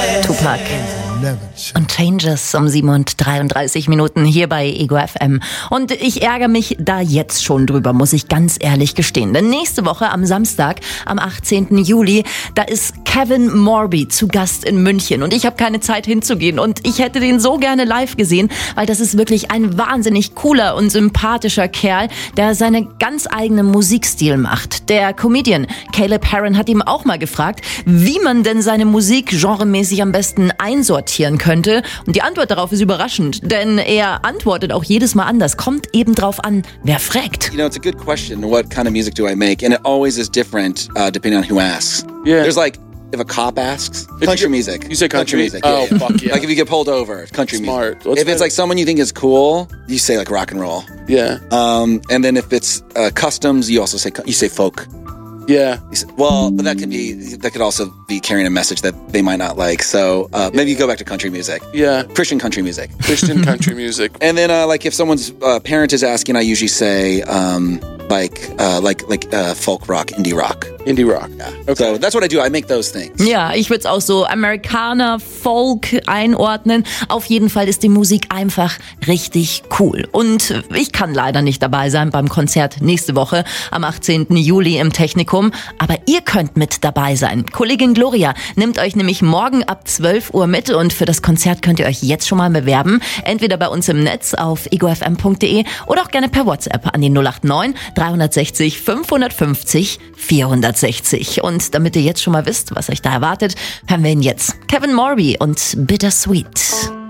Tupac und Changes um 7:33 hier bei Ego FM. Und ich ärgere mich da jetzt schon drüber, muss ich ganz ehrlich gestehen. Denn nächste Woche am Samstag, am 18. Juli, da ist Kevin Morby zu Gast in München. Und ich habe keine Zeit hinzugehen. Und ich hätte den so gerne live gesehen, weil das ist wirklich ein wahnsinnig cooler und sympathischer Kerl, der seine ganz eigene Musikstil macht. Der Comedian Caleb Herron hat ihm auch mal gefragt, wie man denn seine Musik genremäßig am besten einsortieren könnte. Und die Antwort darauf ist überraschend, denn er antwortet auch jedes Mal anders. Kommt eben drauf an, wer fragt. You know, it's a good question. What kind of music do I make? And it always is different depending on who asks. Yeah. There's like, if a cop asks, country music. You say country music. Oh, yeah. fuck yeah. Like if you get pulled over, country Smart. music. What's If it's like someone you think is cool, you say like rock and roll. Yeah. And then if it's customs, you also say folk. Yeah. Well, but that could also be carrying a message that they might not like. So maybe you go back to country music. Yeah. Christian country music. Christian country music. And then like if someone's parent is asking, I usually say like folk rock, indie rock. Indie rock. Yeah. Okay. So that's what I do. I make those things. Ja, ich würde es auch so Amerikaner, Folk einordnen. Auf jeden Fall ist die Musik einfach richtig cool. Und ich kann leider nicht dabei sein beim Konzert nächste Woche am 18. Juli im Technikum. Aber ihr könnt mit dabei sein. Kollegin Gloria nimmt euch nämlich morgen ab 12 Uhr mit. Und für das Konzert könnt ihr euch jetzt schon mal bewerben. Entweder bei uns im Netz auf egofm.de oder auch gerne per WhatsApp an die 089 360 550 460. Und damit ihr jetzt schon mal wisst, was euch da erwartet, hören wir ihn jetzt. Kevin Morby und Bittersweet.